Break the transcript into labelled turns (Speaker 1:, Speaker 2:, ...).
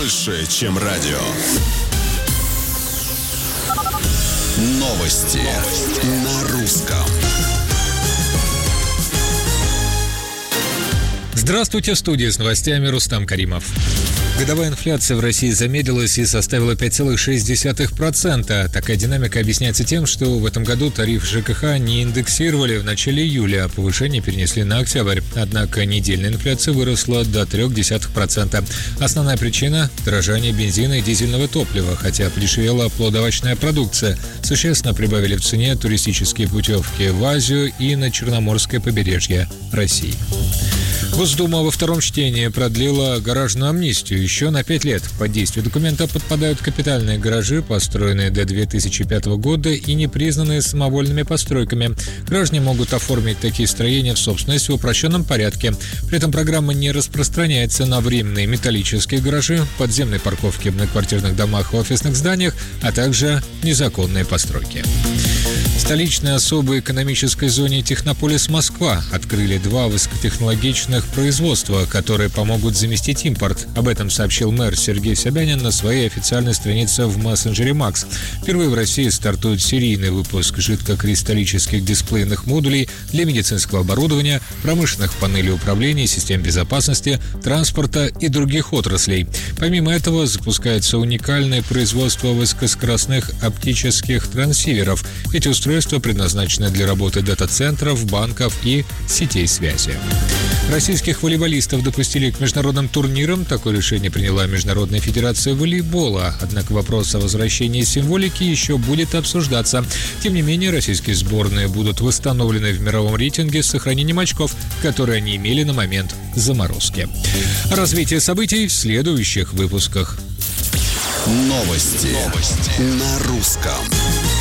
Speaker 1: больше, чем радио. Новости на русском.
Speaker 2: Здравствуйте, в студии с новостями Рустам Каримов. Годовая инфляция в России замедлилась и составила 5,6%. Такая динамика объясняется тем, что в этом году тариф ЖКХ не индексировали в начале июля, а повышение перенесли на октябрь. Однако недельная инфляция выросла до 0,3%. Основная причина – дорожание бензина и дизельного топлива, хотя подешевела плодоовощная продукция. Существенно прибавили в цене туристические путевки в Азию и на Черноморское побережье России. Госдума во втором чтении продлила гаражную амнистию еще на 5 лет. Под действие документа подпадают капитальные гаражи, построенные до 2005 года и не признанные самовольными постройками. Граждане могут оформить такие строения в собственность в упрощенном порядке. При этом программа не распространяется на временные металлические гаражи, подземные парковки в многоквартирных домах и офисных зданиях, а также незаконные постройки. В столичной особой экономической зоне Технополис Москва открыли 2 высокотехнологичных производства, которые помогут заместить импорт. Об этом сообщил мэр Сергей Собянин на своей официальной странице в мессенджере Макс. Впервые в России стартует серийный выпуск жидкокристаллических дисплейных модулей для медицинского оборудования, промышленных панелей управления, систем безопасности, транспорта и других отраслей. Помимо этого запускается уникальное производство высокоскоростных оптических трансиверов. Эти устройства предназначены для работы дата-центров, банков и сетей связи. Российских волейболистов допустили к международным турнирам. Такое решение приняла Международная федерация волейбола. Однако вопрос о возвращении символики еще будет обсуждаться. Тем не менее, российские сборные будут восстановлены в мировом рейтинге с сохранением очков, которые они имели на момент заморозки. Развитие событий в следующих выпусках.
Speaker 1: Новости на русском.